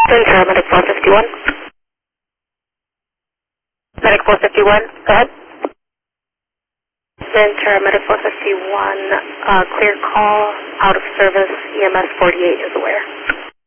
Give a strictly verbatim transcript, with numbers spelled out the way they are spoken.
Ventura, Medic four fifty-one. Medic four fifty-one, go ahead. Ventura, Medic four fifty-one, uh, clear call, out of service, E M S forty-eight is aware.